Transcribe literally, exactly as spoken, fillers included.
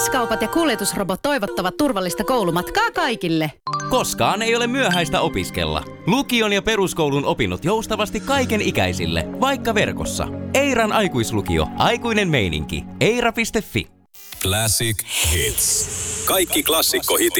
S-kaupat ja kuljetusrobot toivottavat turvallista koulumatkaa kaikille. Koskaan ei ole myöhäistä opiskella. Lukion ja peruskoulun opinnot joustavasti kaiken ikäisille, vaikka verkossa. Eiran aikuislukio. Aikuinen meininki. eira piste fi. Classic Hits. Kaikki klassikkohitit